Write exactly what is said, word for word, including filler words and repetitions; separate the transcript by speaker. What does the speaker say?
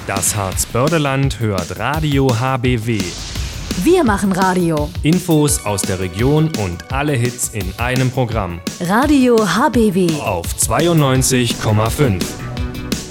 Speaker 1: Das Harzbördeland hört Radio H B W.
Speaker 2: Wir machen Radio.
Speaker 1: Infos aus der Region und alle Hits in einem Programm.
Speaker 2: Radio H B W
Speaker 1: Auf zweiundneunzig Komma fünf.